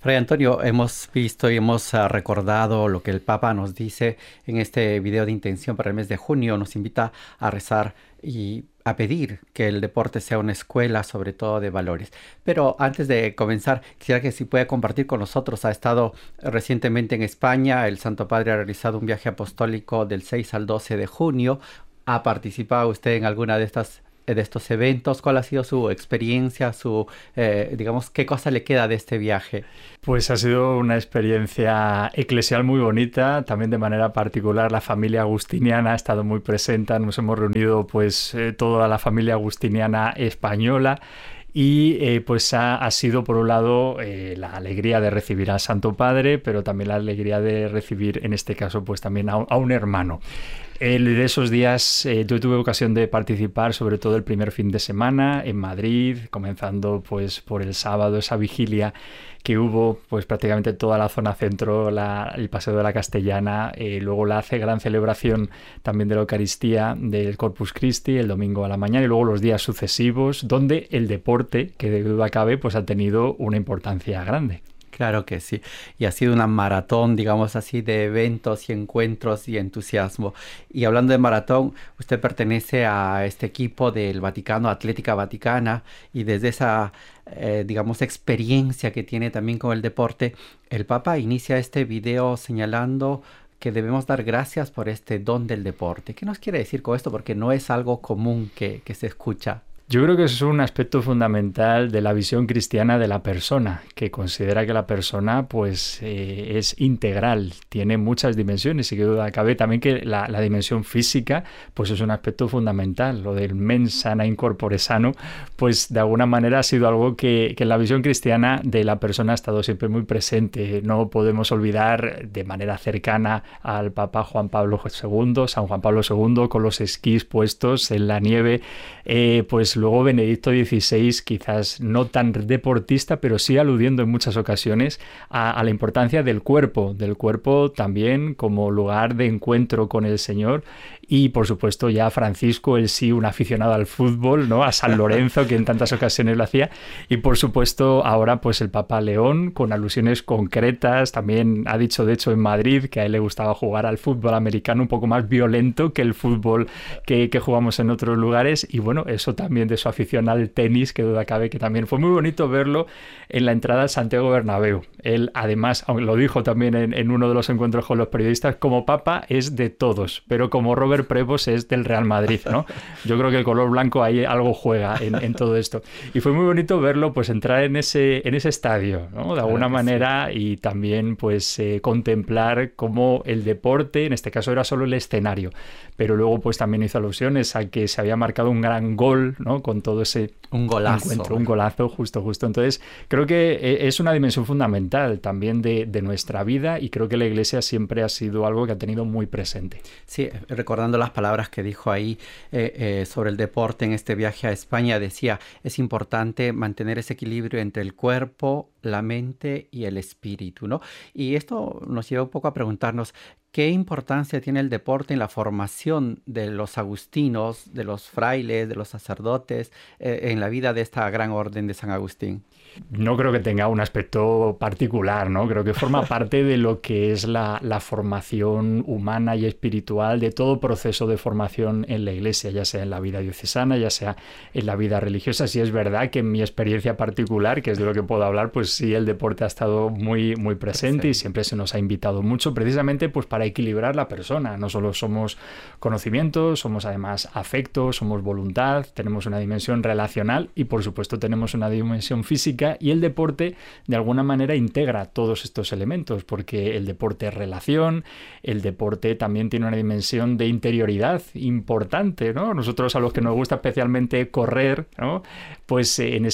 Fray Antonio, hemos visto y hemos recordado lo que el Papa nos dice en este video de intención para el mes de junio. Nos invita a rezar y a pedir que el deporte sea una escuela, sobre todo de valores. Pero antes de comenzar, quisiera que si puede compartir con nosotros. Ha estado recientemente en España. El Santo Padre ha realizado un viaje apostólico del 6 al 12 de junio. ¿Ha participado usted en alguna de estos eventos? ¿Cuál ha sido su experiencia, digamos, qué cosa le queda de este viaje? Pues ha sido una experiencia eclesial muy bonita, también de manera particular la familia agustiniana ha estado muy presente, nos hemos reunido toda la familia agustiniana española. Y pues ha sido por un lado la alegría de recibir al Santo Padre, pero también la alegría de recibir en este caso pues también a un hermano. De esos días yo tuve ocasión de participar sobre todo el primer fin de semana en Madrid, comenzando pues por el sábado, esa vigilia que hubo pues prácticamente toda la zona centro, el Paseo de la Castellana, luego la gran celebración también de la Eucaristía del Corpus Christi el domingo a la mañana y luego los días sucesivos donde el deporte, que de duda cabe, pues ha tenido una importancia grande. Claro que sí, y ha sido una maratón, digamos así, de eventos y encuentros y entusiasmo. Y hablando de maratón, usted pertenece a este equipo del Vaticano, Atlética Vaticana, y desde esa, digamos, experiencia que tiene también con el deporte, el Papa inicia este video señalando que debemos dar gracias por este don del deporte. ¿Qué nos quiere decir con esto? Porque no es algo común que se escucha. Yo creo que eso es un aspecto fundamental de la visión cristiana de la persona, que considera que la persona es integral, tiene muchas dimensiones y que duda cabe también que la dimensión física pues es un aspecto fundamental. Lo del mens sana in corpore sano, pues de alguna manera ha sido algo que en la visión cristiana de la persona ha estado siempre muy presente. No podemos olvidar de manera cercana al Papa Juan Pablo II, San Juan Pablo II, con los esquís puestos en la nieve, pues luego Benedicto XVI, quizás no tan deportista, pero sí aludiendo en muchas ocasiones a la importancia del cuerpo también como lugar de encuentro con el Señor. Y por supuesto ya Francisco, él sí, un aficionado al fútbol, ¿no? A San Lorenzo, que en tantas ocasiones lo hacía. Y por supuesto ahora pues el Papa León, con alusiones concretas. También ha dicho de hecho en Madrid que a él le gustaba jugar al fútbol americano un poco más violento que el fútbol que jugamos en otros lugares. Y bueno, eso también de su afición al tenis, que duda cabe que también fue muy bonito verlo en la entrada al Santiago Bernabéu. Él además, aunque lo dijo también en uno de los encuentros con los periodistas, como Papa es de todos, pero como Robert Prevost es del Real Madrid, ¿no? Yo creo que el color blanco ahí algo juega en todo esto. Y fue muy bonito verlo pues entrar en ese estadio, ¿no? De alguna manera sí. Y también pues contemplar cómo el deporte, en este caso era solo el escenario, pero luego pues también hizo alusiones a que se había marcado un gran gol, ¿no? Con todo ese encuentro, un golazo, justo. Entonces creo que es una dimensión fundamental también de nuestra vida y creo que la Iglesia siempre ha sido algo que ha tenido muy presente. Sí, recordando las palabras que dijo ahí sobre el deporte en este viaje a España, decía, es importante mantener ese equilibrio entre el cuerpo, la mente y el espíritu, ¿no? Y esto nos lleva un poco a preguntarnos, ¿qué importancia tiene el deporte en la formación de los agustinos, de los frailes, de los sacerdotes, en la vida de esta gran orden de San Agustín? No creo que tenga un aspecto particular, ¿no? Creo que forma parte de lo que es la formación humana y espiritual, de todo proceso de formación en la Iglesia, ya sea en la vida diocesana, ya sea en la vida religiosa. Sí es verdad que en mi experiencia particular, que es de lo que puedo hablar, pues sí, el deporte ha estado muy, muy presente y siempre se nos ha invitado mucho, precisamente pues para equilibrar la persona. No solo somos conocimientos, somos además afectos, somos voluntad, tenemos una dimensión relacional y por supuesto tenemos una dimensión física. Y el deporte de alguna manera integra todos estos elementos, porque el deporte es relación, el deporte también tiene una dimensión de interioridad importante, ¿no? Nosotros a los que nos gusta especialmente correr, ¿no? Pues en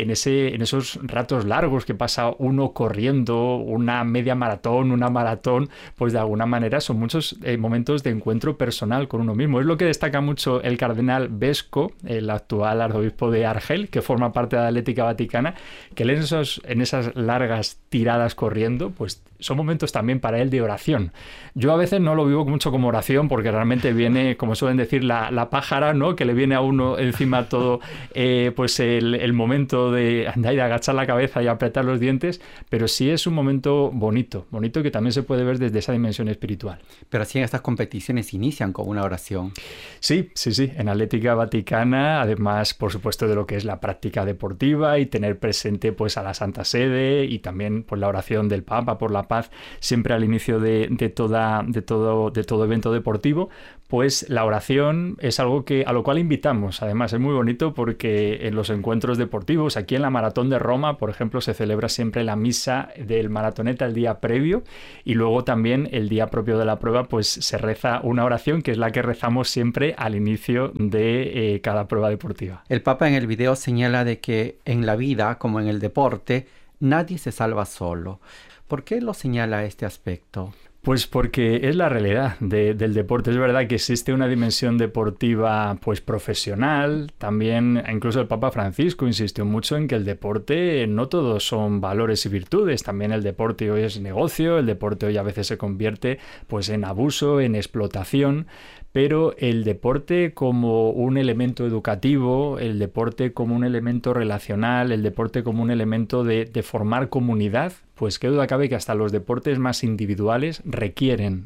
esos ratos largos que pasa uno corriendo, una media maratón, una maratón, pues de alguna manera son muchos momentos de encuentro personal con uno mismo. Es lo que destaca mucho el cardenal Vesco, el actual arzobispo de Argel, que forma parte de la Atlética Vaticana, que él en esas largas tiradas corriendo, pues son momentos también para él de oración. Yo a veces no lo vivo mucho como oración porque realmente viene, como suelen decir, la pájara, ¿no? Que le viene a uno encima todo pues el momento de andar y agachar la cabeza y apretar los dientes, pero sí es un momento bonito que también se puede ver desde esa dimensión espiritual. Pero sí, estas competiciones inician con una oración. Sí. En Atlética Vaticana, además, por supuesto, de lo que es la práctica deportiva y tener presente pues a la Santa Sede y también pues la oración del Papa por la paz siempre al inicio de todo evento deportivo, pues la oración es algo a lo cual invitamos. Además, es muy bonito porque en los encuentros deportivos, aquí en la Maratón de Roma, por ejemplo, se celebra siempre la misa del maratoneta el día previo y luego también el día propio de la prueba, pues se reza una oración que es la que rezamos siempre al inicio de cada prueba deportiva. El Papa en el video señala de que en la vida, como en el deporte, nadie se salva solo. ¿Por qué lo señala este aspecto? Pues porque es la realidad del deporte. Es verdad que existe una dimensión deportiva pues profesional. También incluso el Papa Francisco insistió mucho en que el deporte no todos son valores y virtudes. También el deporte hoy es negocio, el deporte hoy a veces se convierte pues en abuso, en explotación. Pero el deporte como un elemento educativo, el deporte como un elemento relacional, el deporte como un elemento de formar comunidad, pues qué duda cabe que hasta los deportes más individuales requieren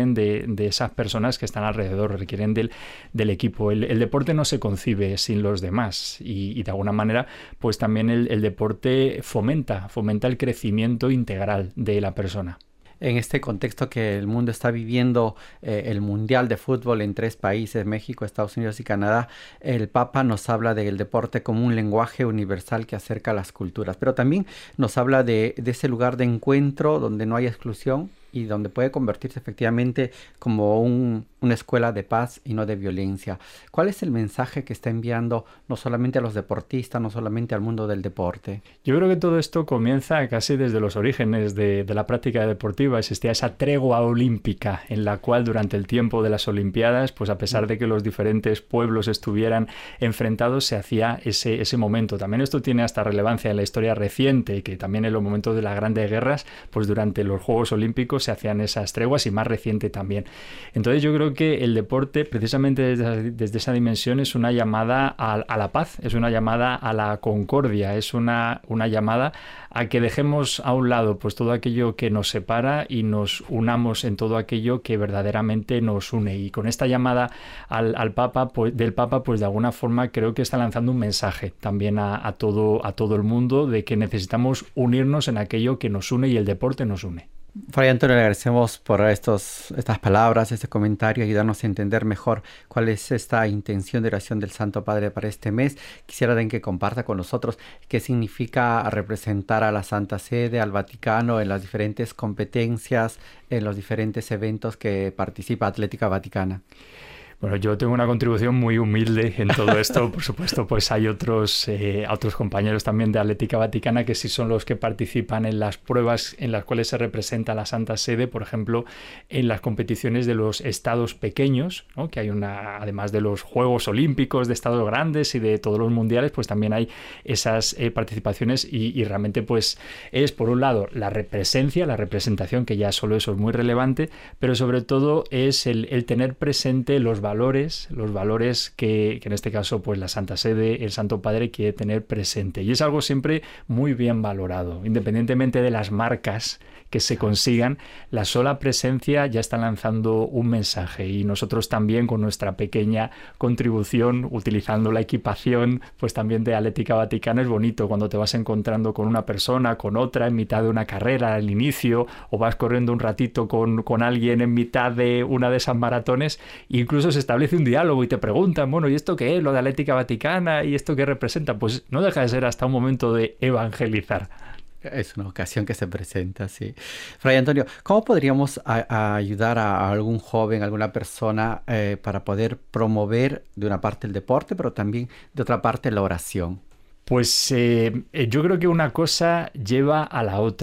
de esas personas que están alrededor, requieren del equipo. El deporte no se concibe sin los demás y de alguna manera pues también el deporte fomenta el crecimiento integral de la persona. En este contexto que el mundo está viviendo, el Mundial de Fútbol en 3 países, México, Estados Unidos y Canadá, el Papa nos habla del deporte como un lenguaje universal que acerca a las culturas, pero también nos habla de ese lugar de encuentro donde no hay exclusión y donde puede convertirse efectivamente como una escuela de paz y no de violencia. ¿Cuál es el mensaje que está enviando no solamente a los deportistas, no solamente al mundo del deporte? Yo creo que todo esto comienza casi desde los orígenes de la práctica deportiva. Existía esa tregua olímpica en la cual durante el tiempo de las Olimpiadas, pues a pesar de que los diferentes pueblos estuvieran enfrentados, se hacía ese momento. También esto tiene hasta relevancia en la historia reciente, que también en los momentos de las grandes guerras, pues durante los Juegos Olímpicos se hacían esas treguas y más reciente también. Entonces yo creo que el deporte precisamente desde esa dimensión es una llamada a la paz, es una llamada a la concordia, es una llamada a que dejemos a un lado pues todo aquello que nos separa y nos unamos en todo aquello que verdaderamente nos une. Y con esta llamada al Papa, pues, del Papa, pues de alguna forma creo que está lanzando un mensaje también a todo el mundo de que necesitamos unirnos en aquello que nos une y el deporte nos une. Fray Antonio, le agradecemos por estas palabras, este comentario, ayudarnos a entender mejor cuál es esta intención de oración del Santo Padre para este mes. Quisiera también que comparta con nosotros qué significa representar a la Santa Sede, al Vaticano, en las diferentes competencias, en los diferentes eventos que participa Atlética Vaticana. Bueno, yo tengo una contribución muy humilde en todo esto. Por supuesto, pues hay otros compañeros también de Atlética Vaticana que sí son los que participan en las pruebas en las cuales se representa la Santa Sede, por ejemplo, en las competiciones de los estados pequeños, ¿no? Que hay además de los Juegos Olímpicos de estados grandes y de todos los mundiales, pues también hay esas participaciones y realmente pues es por un lado la representación, que ya solo eso es muy relevante, pero sobre todo es el tener presente los valores que en este caso pues la Santa Sede, el Santo Padre quiere tener presente. Y es algo siempre muy bien valorado. Independientemente de las marcas que se consigan, la sola presencia ya está lanzando un mensaje. Y nosotros también con nuestra pequeña contribución, utilizando la equipación pues también de Atlética Vaticana, es bonito cuando te vas encontrando con una persona, con otra en mitad de una carrera al inicio, o vas corriendo un ratito con alguien en mitad de una de esas maratones, e incluso se establece un diálogo y te preguntan, bueno, ¿y esto qué es? Lo de Atlética Vaticana, ¿y esto qué representa? Pues no deja de ser hasta un momento de evangelizar. Es una ocasión que se presenta, sí. Fray Antonio, ¿cómo podríamos ayudar a algún joven, a alguna persona para poder promover de una parte el deporte, pero también de otra parte la oración? Pues yo creo que una cosa lleva a la otra.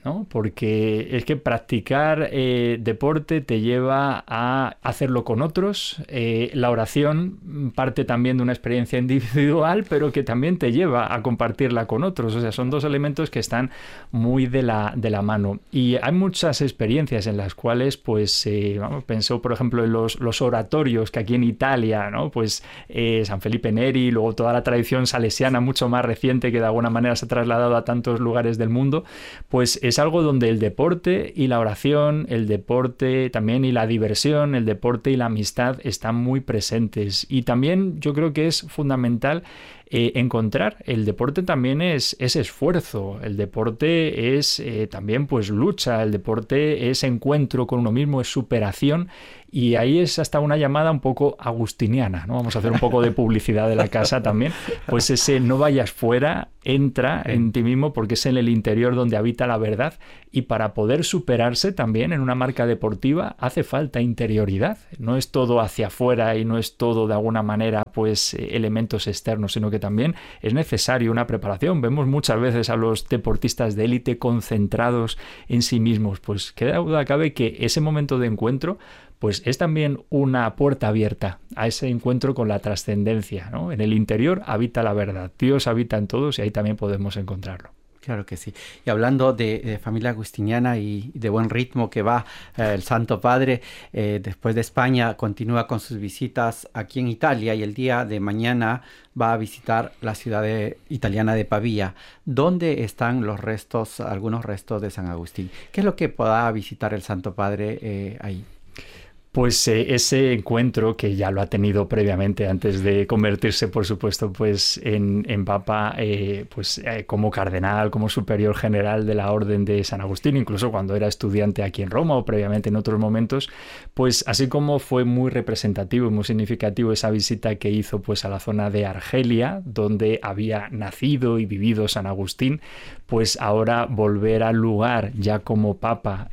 ¿no? Porque es que practicar deporte te lleva a hacerlo con otros. La oración parte también de una experiencia individual, pero que también te lleva a compartirla con otros. O sea, son dos elementos que están muy de la mano. Y hay muchas experiencias en las cuales, pues, pensó, por ejemplo, en los oratorios que aquí en Italia, ¿no? Pues San Felipe Neri, luego toda la tradición salesiana mucho más reciente que de alguna manera se ha trasladado a tantos lugares del mundo, pues es algo donde el deporte y la oración, el deporte también y la diversión, el deporte y la amistad están muy presentes. Y también yo creo que es fundamental encontrar, el deporte también es esfuerzo, el deporte es también pues lucha, el deporte es encuentro con uno mismo, es superación, y ahí es hasta una llamada un poco agustiniana, ¿no? Vamos a hacer un poco de publicidad de la casa también, pues ese no vayas fuera, entra en ti mismo, porque es en el interior donde habita la verdad, y para poder superarse también en una marca deportiva hace falta interioridad, no es todo hacia afuera y no es todo de alguna manera pues elementos externos, sino que también es necesario una preparación. Vemos muchas veces a los deportistas de élite concentrados en sí mismos, pues qué duda cabe que ese momento de encuentro pues es también una puerta abierta a ese encuentro con la trascendencia, ¿no? En el interior habita la verdad, Dios habita en todos y ahí también podemos encontrarlo. Claro que sí. Y hablando de familia agustiniana y de buen ritmo que va el Santo Padre, después de España continúa con sus visitas aquí en Italia y el día de mañana va a visitar la ciudad italiana de Pavía, donde están los restos, algunos restos de San Agustín. ¿Qué es lo que pueda visitar el Santo Padre ahí? Pues ese encuentro que ya lo ha tenido previamente antes de convertirse, por supuesto, pues en Papa, como cardenal, como superior general de la Orden de San Agustín, incluso cuando era estudiante aquí en Roma o previamente en otros momentos, pues así como fue muy representativo y muy significativo esa visita que hizo pues a la zona de Argelia, donde había nacido y vivido San Agustín, pues ahora volver al lugar ya como Papa,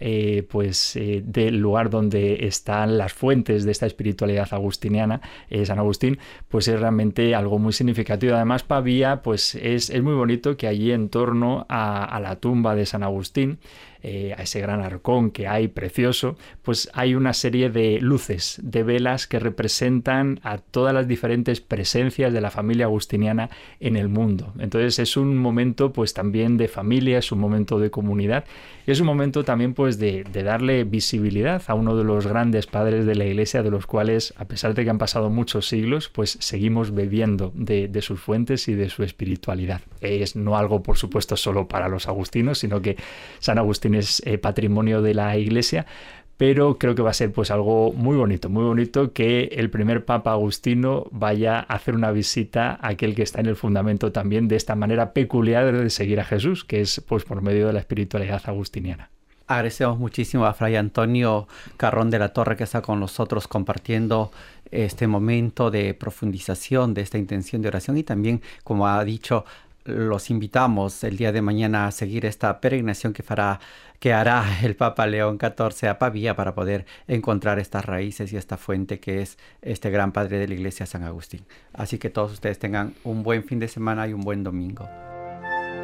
del lugar donde están las fuentes de esta espiritualidad agustiniana, San Agustín, pues es realmente algo muy significativo. Además, Pavía, pues es muy bonito que allí en torno a la tumba de San Agustín, a ese gran arcón que hay precioso, pues hay una serie de luces, de velas que representan a todas las diferentes presencias de la familia agustiniana en el mundo. Entonces es un momento pues también de familia, es un momento de comunidad y es un momento también pues de darle visibilidad a uno de los grandes padres de la Iglesia, de los cuales, a pesar de que han pasado muchos siglos, pues seguimos bebiendo de sus fuentes y de su espiritualidad. Es no algo, por supuesto, solo para los agustinos, sino que San Agustín es patrimonio de la Iglesia, pero creo que va a ser pues algo muy bonito que el primer Papa Agustino vaya a hacer una visita a aquel que está en el fundamento también de esta manera peculiar de seguir a Jesús, que es pues por medio de la espiritualidad agustiniana. Agradecemos muchísimo a Fray Antonio Carrón de la Torre que está con nosotros compartiendo este momento de profundización de esta intención de oración y también, como ha dicho, los invitamos el día de mañana a seguir esta peregrinación que hará el Papa León XIV a Pavía para poder encontrar estas raíces y esta fuente que es este gran padre de la Iglesia, San Agustín. Así que todos ustedes tengan un buen fin de semana y un buen domingo.